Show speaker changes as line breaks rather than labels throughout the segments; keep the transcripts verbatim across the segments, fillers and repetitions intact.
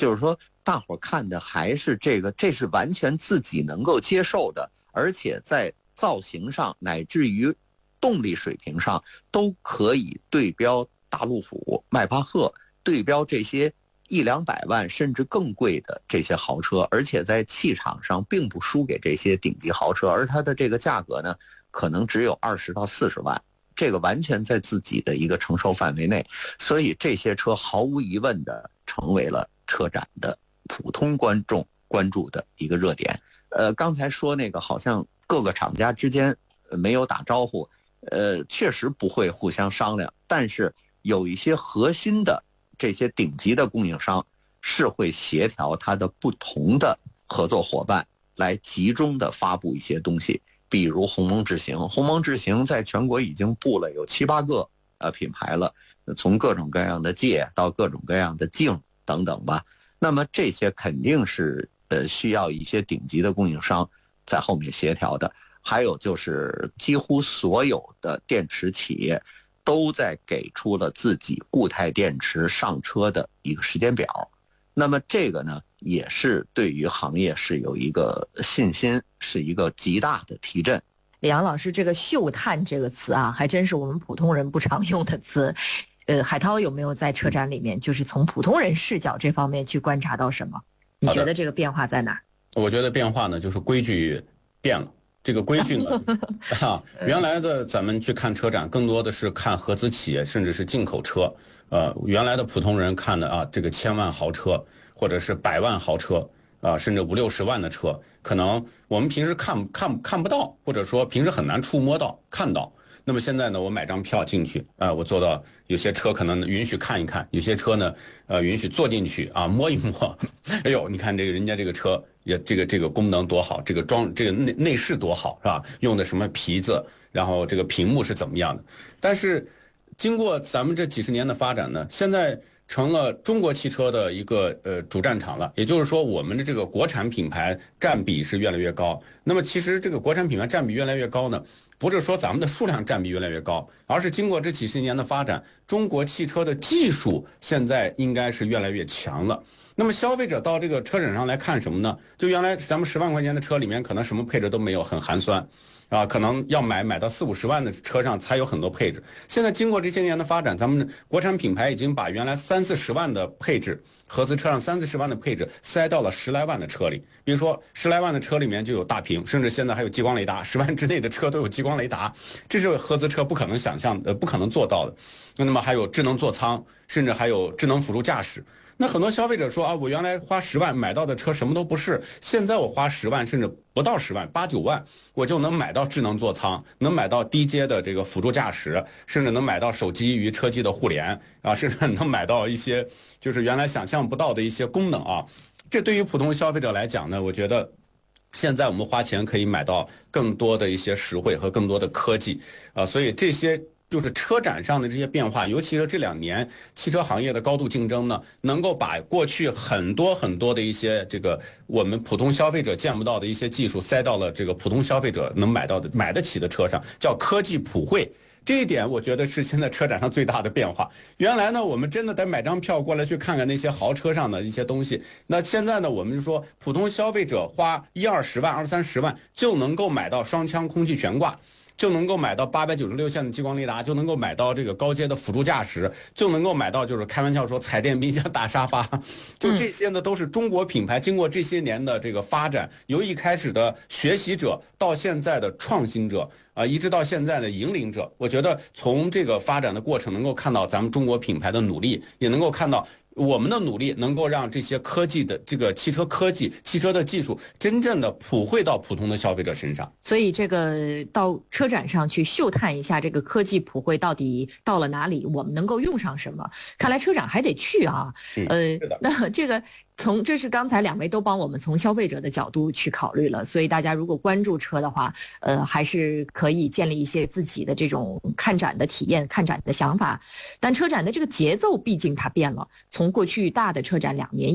就是说大伙看的还是这个，这是完全自己能够接受的，而且在造型上乃至于动力水平上都可以对标大路虎、迈巴赫，对标这些一两百万甚至更贵的这些豪车，而且在气场上并不输给这些顶级豪车，而它的这个价格呢，可能只有二十到四十万，这个完全在自己的一个承受范围内，所以这些车毫无疑问的成为了车展的普通观众关注的一个热点。呃，刚才说那个好像各个厂家之间没有打招呼，呃，确实不会互相商量，但是有一些核心的这些顶级的供应商是会协调它的不同的合作伙伴来集中的发布一些东西，比如鸿蒙智行，鸿蒙智行在全国已经布了有七八个呃品牌了，从各种各样的界到各种各样的镜等等吧。那么这些肯定是呃需要一些顶级的供应商在后面协调的。还有就是几乎所有的电池企业都在给出了自己固态电池上车的一个时间表，那么这个呢也是对于行业是有一个信心，是一个极大的提振。
李阳老师，这个嗅探这个词啊，还真是我们普通人不常用的词。呃，海涛有没有在车展里面就是从普通人视角这方面去观察到什么？你觉得这个变化在哪儿？
我觉得变化呢就是规矩变了。这个规矩呢，啊，原来的咱们去看车展，更多的是看合资企业，甚至是进口车。呃，原来的普通人看的啊，这个千万豪车，或者是百万豪车，啊，甚至五六十万的车，可能我们平时看看看不到，或者说平时很难触摸到看到。那么现在呢，我买张票进去，啊、呃，我坐到有些车可能允许看一看，有些车呢，呃，允许坐进去啊，摸一摸。哎呦，你看这个人家这个车也这个这个功能多好，这个装这个内内饰多好，是吧？用的什么皮子，然后这个屏幕是怎么样的？但是经过咱们这几十年的发展呢，现在成了中国汽车的一个呃主战场了。也就是说，我们的这个国产品牌占比是越来越高。那么其实这个国产品牌占比越来越高呢，不是说咱们的数量占比越来越高，而是经过这几十年的发展，中国汽车的技术现在应该是越来越强了。那么消费者到这个车展上来看什么呢？就原来咱们十万块钱的车里面可能什么配置都没有，很寒酸啊，可能要买买到四五十万的车上才有很多配置。现在经过这些年的发展，咱们国产品牌已经把原来三四十万的配置，合资车上三四十万的配置塞到了十来万的车里。比如说十来万的车里面就有大屏，甚至现在还有激光雷达，十万之内的车都有激光雷达，这是合资车不可能想象呃不可能做到的。那么还有智能座舱，甚至还有智能辅助驾驶。那很多消费者说啊，我原来花十万买到的车什么都不是，现在我花十万甚至不到十万，八九万，我就能买到智能座舱，能买到低阶的这个辅助驾驶，甚至能买到手机与车机的互联啊，甚至能买到一些就是原来想象不到的一些功能啊。这对于普通消费者来讲呢，我觉得现在我们花钱可以买到更多的一些实惠和更多的科技啊，所以这些就是车展上的这些变化，尤其是这两年汽车行业的高度竞争呢，能够把过去很多很多的一些这个我们普通消费者见不到的一些技术塞到了这个普通消费者能买到的买得起的车上，叫科技普惠。这一点我觉得是现在车展上最大的变化。原来呢，我们真的得买张票过来去看看那些豪车上的一些东西。那现在呢，我们就说普通消费者花一二十万、二三十万就能够买到双腔空气悬挂，就能够买到八百九十六线的激光雷达，就能够买到这个高阶的辅助驾驶，就能够买到就是开玩笑说彩电冰箱大沙发，就这些呢都是中国品牌经过这些年的这个发展，由一开始的学习者到现在的创新者啊，一直到现在的引领者。我觉得从这个发展的过程能够看到咱们中国品牌的努力，也能够看到我们的努力能够让这些科技的这个汽车科技、汽车的技术真正的普惠到普通的消费者身上。
所以这个到车展上去嗅探一下这个科技普惠到底到了哪里，我们能够用上什么？看来车展还得去啊。
嗯、
呃，那这个从这是刚才两位都帮我们从消费者的角度去考虑了，所以大家如果关注车的话，呃，还是可以建立一些自己的这种看展的体验、看展的想法。但车展的这个节奏毕竟它变了，从过去大的车展两年一度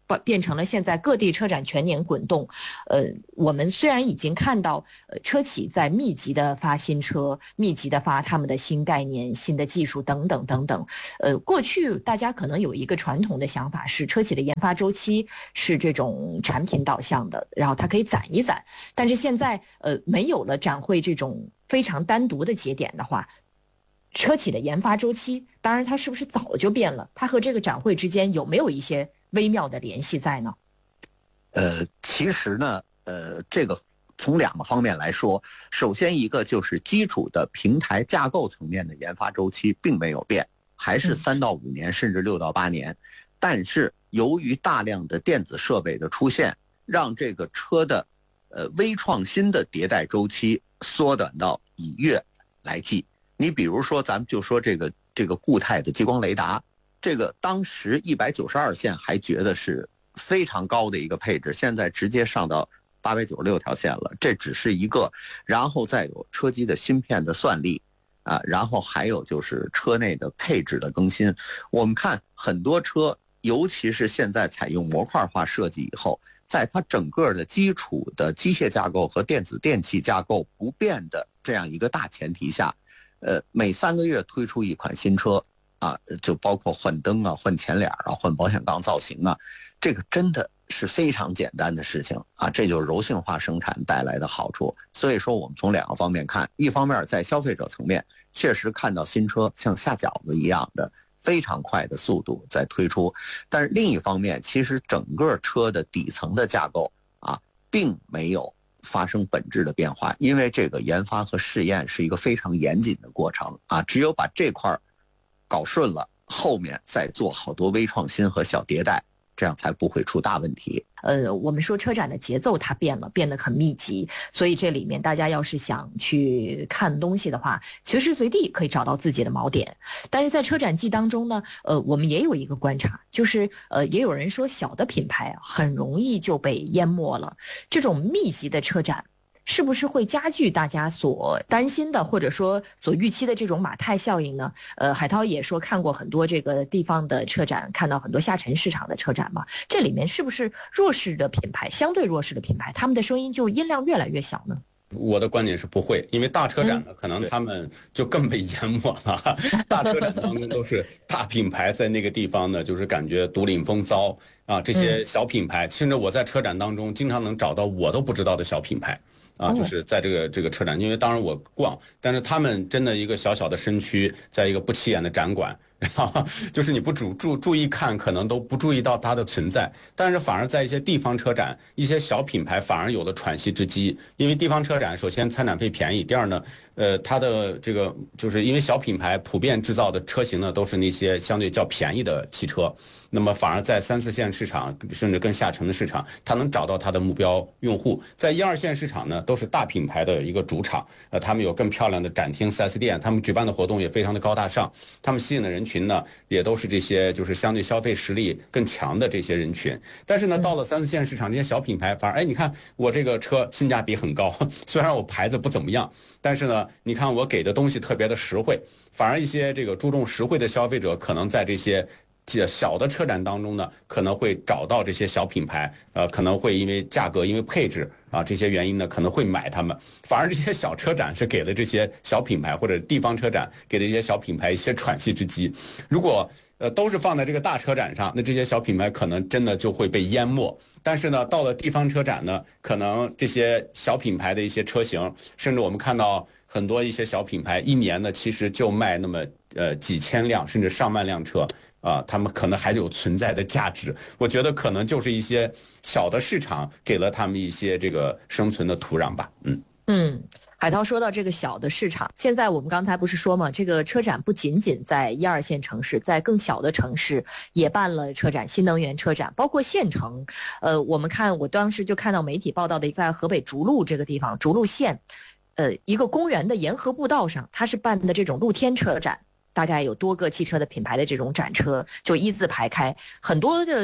变成了现在各地车展全年滚动。呃，我们虽然已经看到呃车企在密集的发新车，密集的发他们的新概念、新的技术等等等等。呃，过去大家可能有一个传统的想法是，车企的研发周期是这种产品导向的，然后它可以攒一攒。但是现在呃没有了展会这种非常单独的节点的话，车企的研发周期，当然它是不是早就变了？它和这个展会之间有没有一些微妙的联系在呢？
呃，其实呢，呃，这个从两个方面来说，首先一个就是基础的平台架构层面的研发周期并没有变，还是三到五年，甚至六到八年。但是由于大量的电子设备的出现，让这个车的呃微创新的迭代周期缩短到以月来计。你比如说，咱们就说这个这个固态的激光雷达，这个当时一百九十二线还觉得是非常高的一个配置，现在直接上到八百九十六条线了，这只是一个，然后再有车机的芯片的算力啊，然后还有就是车内的配置的更新。我们看很多车，尤其是现在采用模块化设计以后，在它整个的基础的机械架构和电子电气架构不变的这样一个大前提下，呃，每三个月推出一款新车啊，就包括换灯啊、换前脸啊、换保险杠造型啊，这个真的是非常简单的事情啊，这就是柔性化生产带来的好处。所以说，我们从两个方面看，一方面在消费者层面，确实看到新车像下饺子一样的非常快的速度在推出，但是另一方面，其实整个车的底层的架构啊，并没有发生本质的变化，因为这个研发和试验是一个非常严谨的过程啊，只有把这块搞顺了，后面再做好多微创新和小迭代，这样才不会出大问题。
呃，我们说车展的节奏它变了，变得很密集，所以这里面大家要是想去看东西的话，随时随地可以找到自己的锚点。但是在车展季当中呢，呃，我们也有一个观察，就是呃，也有人说小的品牌很容易就被淹没了。这种密集的车展，是不是会加剧大家所担心的，或者说所预期的这种马太效应呢？呃，海涛也说看过很多这个地方的车展，看到很多下沉市场的车展嘛，这里面是不是弱势的品牌，相对弱势的品牌，他们的声音就音量越来越小呢？
我的观点是不会，因为大车展呢，可能他们就更被淹没了。大车展当中都是大品牌在那个地方呢，就是感觉独领风骚啊，这些小品牌，甚至我在车展当中经常能找到我都不知道的小品牌。啊，就是在这个这个车展，因为当然我逛，但是他们真的一个小小的身躯，在一个不起眼的展馆，然后就是你不注注注意看，可能都不注意到它的存在。但是反而在一些地方车展，一些小品牌反而有了喘息之机，因为地方车展首先参展费便宜，第二呢，呃，它的这个就是因为小品牌普遍制造的车型呢，都是那些相对较便宜的汽车。那么反而在三四线市场，甚至更下沉的市场，它能找到它的目标用户。在一二线市场呢，都是大品牌的一个主场，呃，他们有更漂亮的展厅、四 S 店，他们举办的活动也非常的高大上，他们吸引的人群呢，也都是这些就是相对消费实力更强的这些人群。但是呢，到了三四线市场，这些小品牌反而，哎，你看我这个车性价比很高，虽然我牌子不怎么样，但是呢，你看我给的东西特别的实惠，反而一些这个注重实惠的消费者，可能在这些小的车展当中呢，可能会找到这些小品牌，呃，可能会因为价格、因为配置啊这些原因呢，可能会买它们。反而这些小车展是给了这些小品牌或者地方车展给了这些小品牌一些喘息之机。如果呃都是放在这个大车展上，那这些小品牌可能真的就会被淹没。但是呢，到了地方车展呢，可能这些小品牌的一些车型，甚至我们看到很多一些小品牌一年呢，其实就卖那么呃几千辆甚至上万辆车。啊，他们可能还有存在的价值，我觉得可能就是一些小的市场给了他们一些这个生存的土壤吧。嗯
嗯，海涛说到这个小的市场，现在我们刚才不是说嘛，这个车展不仅仅在一二线城市，在更小的城市也办了车展，新能源车展，包括县城。呃，我们看，我当时就看到媒体报道的，在河北逐鹿这个地方，逐鹿县，呃，一个公园的沿河步道上，它是办的这种露天车展。大概有多个汽车的品牌的这种展车就一字排开，很多的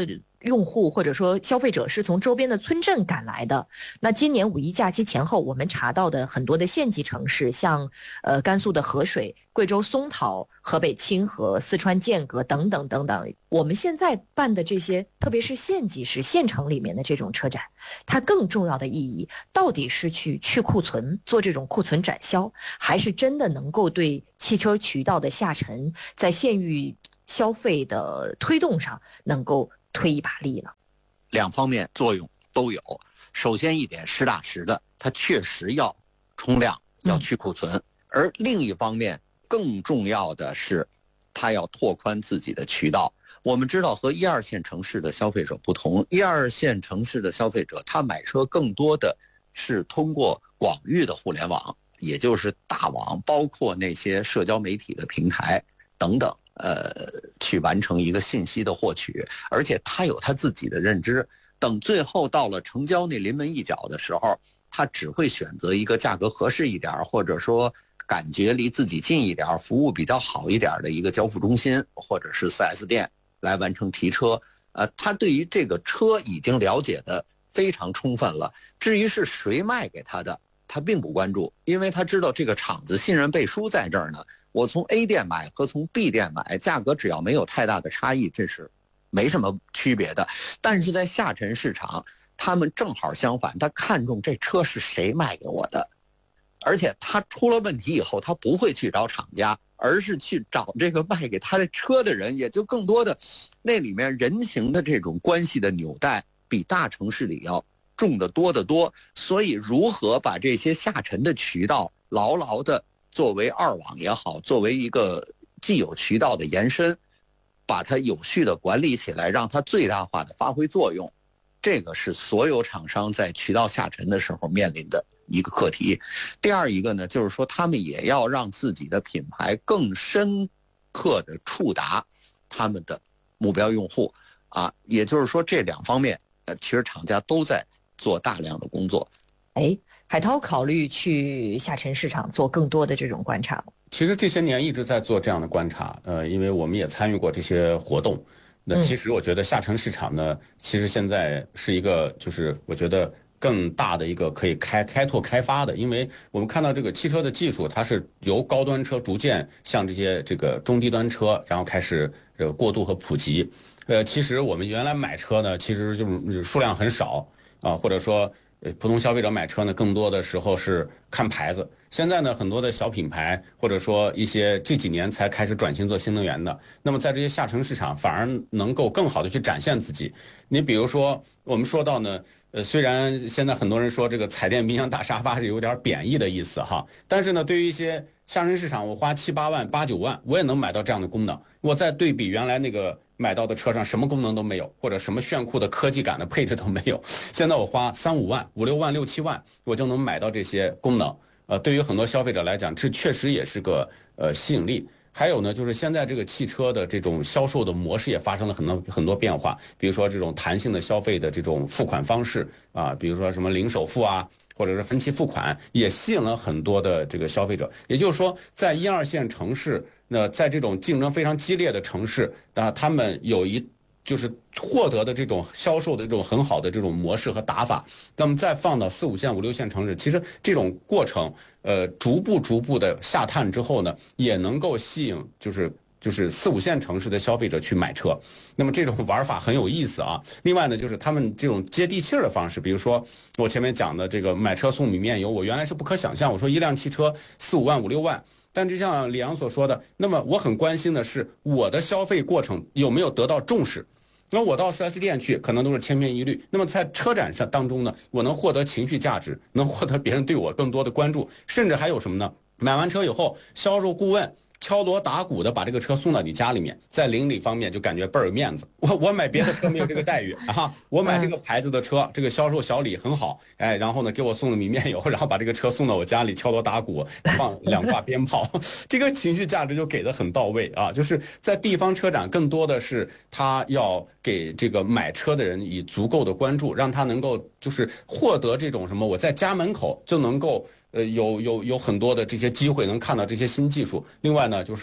用户或者说消费者是从周边的村镇赶来的。那今年五一假期前后，我们查到的很多的县级城市，像呃甘肃的河水、贵州松桃、河北清河、四川剑阁等等等等，我们现在办的这些，特别是县级市、县城里面的这种车展，它更重要的意义到底是去去库存，做这种库存展销，还是真的能够对汽车渠道的下沉，在县域消费的推动上能够推一把力呢？
两方面作用都有。首先一点，实打实的，它确实要冲量，要去库存；嗯、而另一方面，更重要的是，它要拓宽自己的渠道。我们知道，和一二线城市的消费者不同，一二线城市的消费者他买车更多的是通过广域的互联网，也就是大网，包括那些社交媒体的平台等等。呃，去完成一个信息的获取，而且他有他自己的认知。等最后到了成交那临门一脚的时候，他只会选择一个价格合适一点，或者说感觉离自己近一点、服务比较好一点的一个交付中心或者是 四 S 店来完成提车。呃，他对于这个车已经了解的非常充分了。至于是谁卖给他的，他并不关注，因为他知道这个厂子信任背书在这儿呢。我从 A 店买和从 B 店买，价格只要没有太大的差异，这是没什么区别的。但是在下沉市场，他们正好相反，他看中这车是谁卖给我的，而且他出了问题以后，他不会去找厂家，而是去找这个卖给他的车的人，也就更多的那里面人情的这种关系的纽带，比大城市里要重得多得多。所以如何把这些下沉的渠道牢牢的作为二网也好，作为一个既有渠道的延伸，把它有序的管理起来，让它最大化的发挥作用，这个是所有厂商在渠道下沉的时候面临的一个课题。第二一个呢，就是说他们也要让自己的品牌更深刻的触达他们的目标用户啊，也就是说这两方面，呃，其实厂家都在做大量的工作。
哎，海涛考虑去下沉市场做更多的这种观察吗？
其实这些年一直在做这样的观察，呃，因为我们也参与过这些活动。那其实我觉得下沉市场呢，其实现在是一个，就是我觉得更大的一个可以开开拓开发的，因为我们看到这个汽车的技术，它是由高端车逐渐向这些这个中低端车，然后开始呃过渡和普及。呃，其实我们原来买车呢，其实就是数量很少啊，或者说。呃，普通消费者买车呢，更多的时候是看牌子。现在呢，很多的小品牌或者说一些这几年才开始转型做新能源的，那么在这些下沉市场反而能够更好的去展现自己。你比如说，我们说到呢，呃，虽然现在很多人说这个彩电、冰箱、大沙发是有点贬义的意思哈，但是呢，对于一些下沉市场，我花七八万、八九万，我也能买到这样的功能。我再对比原来那个。买到的车上什么功能都没有，或者什么炫酷的科技感的配置都没有。现在我花三五万、五六万、六七万，我就能买到这些功能。呃，对于很多消费者来讲，这确实也是个呃吸引力。还有呢，就是现在这个汽车的这种销售的模式也发生了很多很多变化，比如说这种弹性的消费的这种付款方式啊，比如说什么零首付啊，或者是分期付款，也吸引了很多的这个消费者。也就是说，在一二线城市。那在这种竞争非常激烈的城市，啊，他们有一就是获得的这种销售的这种很好的这种模式和打法，那么再放到四五线、五六线城市，其实这种过程，呃，逐步逐步的下探之后呢，也能够吸引就是就是四五线城市的消费者去买车。那么这种玩法很有意思啊。另外呢，就是他们这种接地气儿的方式，比如说我前面讲的这个买车送米面油，我原来是不可想象，我说一辆汽车四五万、五六万。但就像李阳所说的，那么我很关心的是我的消费过程有没有得到重视。那我到 四 S 店去，可能都是千篇一律。那么在车展上当中呢，我能获得情绪价值，能获得别人对我更多的关注，甚至还有什么呢？买完车以后，销售顾问敲锣打鼓的把这个车送到你家里面，在邻里方面就感觉倍儿有面子。我我买别的车没有这个待遇啊，我买这个牌子的车，这个销售小李很好，哎，然后呢给我送了米面油，然后把这个车送到我家里，敲锣打鼓，放两挂鞭炮，这个情绪价值就给的很到位啊。就是在地方车展，更多的是他要给这个买车的人以足够的关注，让他能够就是获得这种什么，我在家门口就能够。呃，有有有很多的这些机会能看到这些新技术。另外呢，就是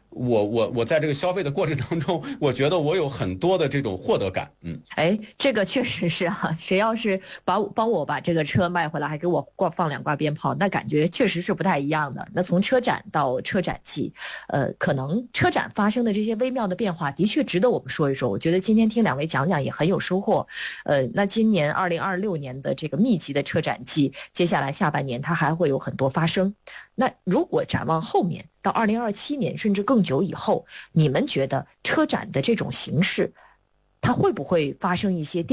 我我我在这个消费的过程当中，我觉得我有很多的这种获得感。嗯，
哎，这个确实是啊，谁要是把帮我把这个车卖回来，还给我挂放两挂鞭炮，那感觉确实是不太一样的。那从车展到车展季，呃，可能车展发生的这些微妙的变化，的确值得我们说一说。我觉得今天听两位讲讲也很有收获。呃，那今年二零二六年的这个密集的车展季，接下来下半年它还会有很多发生。那如果展望后面到二零二七年甚至更久以后，你们觉得车展的这种形式，它会不会发生一些